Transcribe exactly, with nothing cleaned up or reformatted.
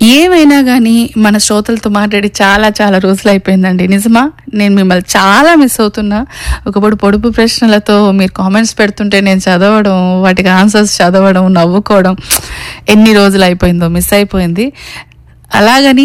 ఏమైనా కానీ మన శ్రోతలతో మాట్లాడి చాలా చాలా రోజులు అయిపోయిందండి. నిజమా? నేను మిమ్మల్ని చాలా మిస్ అవుతున్నా. ఒకప్పుడు పొడుపు ప్రశ్నలతో మీరు కామెంట్స్ పెడుతుంటే నేను చదవడం, వాటికి ఆన్సర్స్ చదవడం, నవ్వుకోవడం ఎన్ని రోజులు అయిపోయిందో, మిస్ అయిపోయింది. అలాగని